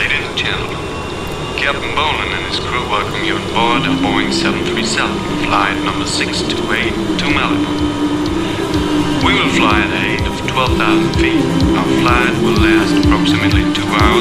Ladies and gentlemen, Captain Boland and his crew welcome you on board a Boeing 737, flight number 628 to Malibu. We will fly at a height of 12,000 feet. Our flight will last approximately 2 hours.